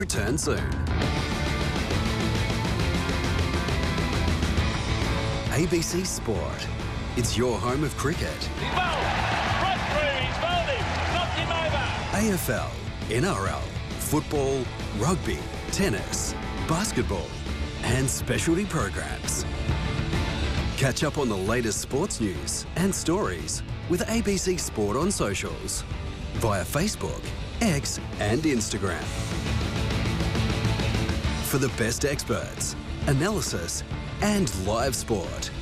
Return soon. ABC Sport. It's your home of cricket. He's bowled. Right through. He's bowled him. Knocked him over. AFL, NRL, football, rugby, tennis, basketball, and specialty programs. Catch up on the latest sports news and stories with ABC Sport on socials via Facebook, X, and Instagram. For the best experts, analysis, and live sport,